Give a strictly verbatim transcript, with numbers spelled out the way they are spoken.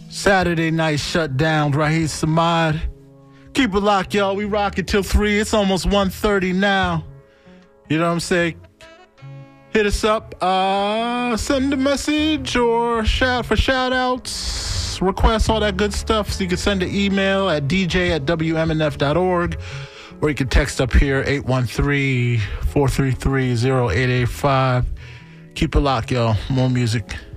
Saturday night shutdown, Raheem Samad. Keep it locked, y'all. We rock it till three. It's almost one thirty now. You know what I'm saying? Hit us up. Uh, send a message or shout for shout-outs, requests, all that good stuff. So you can send an email at d j at w m n f dot org, or you can text up here, eight one three, four three three, zero eight eight five. Keep it locked, y'all. More music.